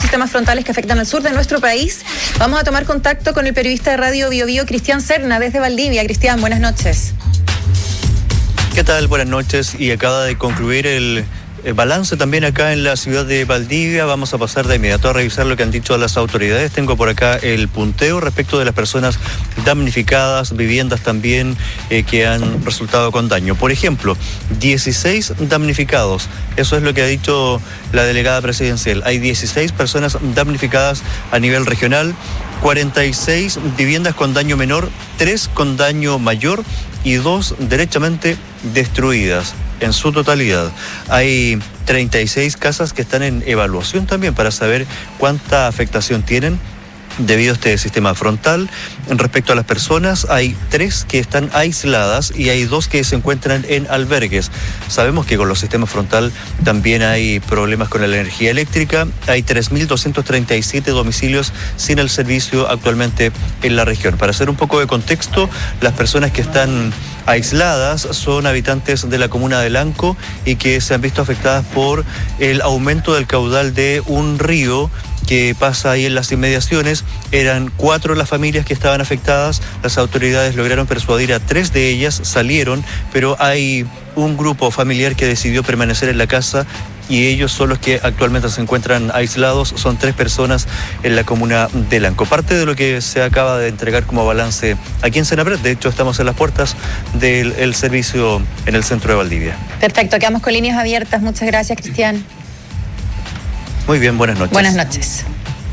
sistemas frontales que afectan al sur de nuestro país. Vamos a tomar contacto con el periodista de Radio Bio Bio, Cristian Serna, desde Valdivia. Cristian, buenas noches. ¿Qué tal? Buenas noches. Y acaba de concluir el balance también acá en la ciudad de Valdivia. Vamos a pasar de inmediato a revisar lo que han dicho las autoridades. Tengo por acá el punteo respecto de las personas damnificadas, viviendas también que han resultado con daño. Por ejemplo, 16 damnificados. Eso es lo que ha dicho la delegada presidencial. Hay 16 personas damnificadas a nivel regional, 46 viviendas con daño menor, 3 con daño mayor y 2 derechamente destruidas. En su totalidad. Hay 36 casas que están en evaluación también para saber cuánta afectación tienen debido a este sistema frontal. Respecto a las personas, hay 3 que están aisladas y hay 2 que se encuentran en albergues. Sabemos que con los sistemas frontal también hay problemas con la energía eléctrica. Hay 3.237 domicilios sin el servicio actualmente en la región. Para hacer un poco de contexto, las personas que están aisladas son habitantes de la comuna de Lanco y que se han visto afectadas por el aumento del caudal de un río que pasa ahí en las inmediaciones. Eran 4 las familias que estaban afectadas. Las autoridades lograron persuadir a 3 de ellas, salieron, pero hay un grupo familiar que decidió permanecer en la casa y ellos son los que actualmente se encuentran aislados. Son 3 personas en la comuna de Lanco. Parte de lo que se acaba de entregar como balance aquí en Senapred. De hecho, estamos en las puertas del servicio en el centro de Valdivia. Perfecto, quedamos con líneas abiertas. Muchas gracias, Cristian. Muy bien, buenas noches. Buenas noches.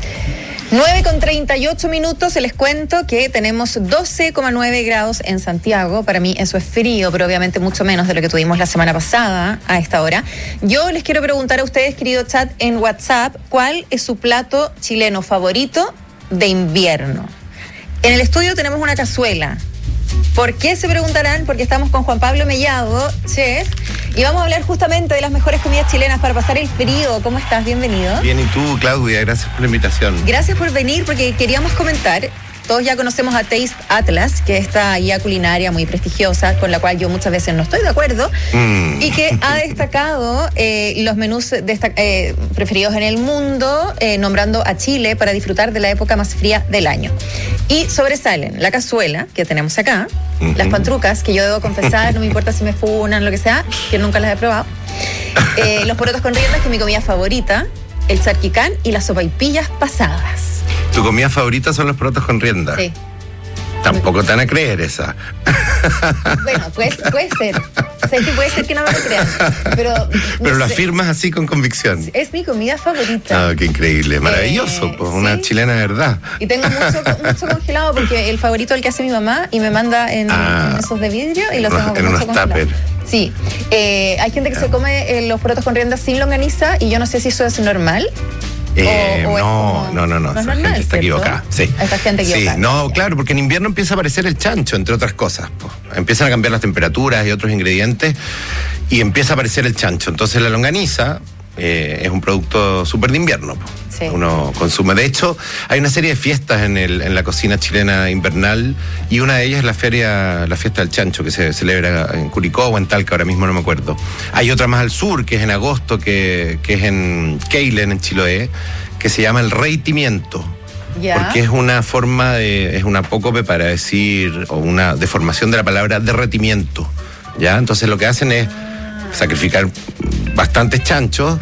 9:38, les cuento que tenemos 12,9 grados en Santiago. Para mí eso es frío, pero obviamente mucho menos de lo que tuvimos la semana pasada a esta hora. Yo les quiero preguntar a ustedes, querido chat, en WhatsApp, ¿cuál es su plato chileno favorito de invierno? En el estudio tenemos una cazuela. ¿Por qué? Se preguntarán, porque estamos con Juan Pablo Mellado, chef, y vamos a hablar justamente de las mejores comidas chilenas para pasar el frío. ¿Cómo estás? Bienvenido. Bien, ¿y tú, Claudia? Gracias por la invitación. Gracias por venir, porque queríamos comentar. Todos ya conocemos a Taste Atlas, que es esta guía culinaria muy prestigiosa, con la cual yo muchas veces no estoy de acuerdo, y que ha destacado los menús preferidos en el mundo, nombrando a Chile para disfrutar de la época más fría del año. Y sobresalen la cazuela, que tenemos acá, las pantrucas, que yo debo confesar, no me importa si me funan, lo que sea, que nunca las he probado, los porotos con riendas, que es mi comida favorita, el charquicán y las sopaipillas pasadas. ¿Tu comida favorita son los porotos con rienda? Sí. Tampoco te van a creer esa. Bueno, puede ser. Sé que puede ser que no me lo crean. Pero lo afirmas así con convicción. Es mi comida favorita. Ah, qué increíble. Maravilloso. Pues una ¿sí? Chilena de verdad. Y tengo mucho congelado porque el favorito es el que hace mi mamá y me manda en esos de vidrio y los tengo en unos tupper. Sí. Hay gente que se come los porotos con rienda sin longaniza y yo no sé si eso es normal. No. Esa gente está equivocada. Sí. Esta gente equivocada. Sí, no, claro, porque en invierno empieza a aparecer el chancho, entre otras cosas. Empiezan a cambiar las temperaturas y otros ingredientes y empieza a aparecer el chancho. Entonces la longaniza es un producto súper de invierno. Sí. Uno consume. De hecho, hay una serie de fiestas en la cocina chilena invernal y una de ellas es la fiesta del chancho, que se celebra en Curicó o en Talca, ahora mismo no me acuerdo. Hay otra más al sur, que es en agosto, que es en Keilen, en Chiloé, que se llama el Reitimiento. Yeah. Porque es una forma es una apócope para decir, o una deformación de la palabra derretimiento. ¿Ya? Entonces lo que hacen es sacrificar bastantes chanchos,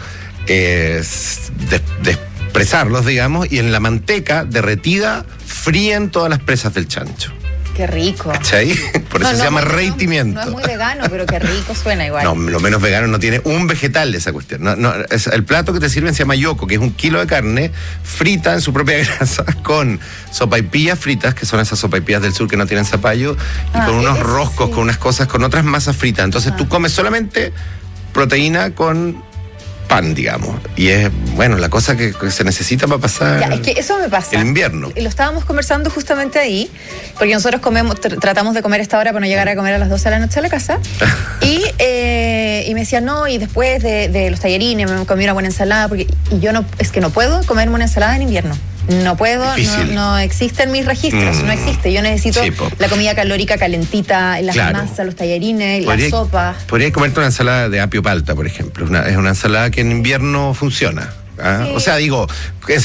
despresarlos, digamos, y en la manteca derretida fríen todas las presas del chancho. Qué rico. ¿Cachai? Por eso se llama reitimiento. No es muy vegano, pero qué rico suena igual. No, lo menos vegano no tiene un vegetal de esa cuestión. El plato que te sirven se llama yoco, que es 1 kilo de carne frita en su propia grasa con sopaipillas fritas, que son esas sopaipillas del sur que no tienen zapallo, y con unos roscos, con unas cosas, con otras masas fritas. Entonces tú comes solamente proteína con pan, digamos. Y es, bueno, la cosa que se necesita para pasar es que eso me pasa. El invierno. Lo estábamos conversando justamente ahí, porque nosotros tratamos de comer esta hora para no llegar a comer a las 12 de la noche a la casa. y me decían, no, y después de los tallarines me comí una buena ensalada, y yo no puedo comerme una ensalada en invierno. No puedo, no existen mis registros, no existe. Yo necesito la comida calórica calentita, las masas, los tallarines, las sopas. Podrías comerte una ensalada de apio palta, por ejemplo. Es una ensalada que en invierno funciona. Sí. O sea, digo,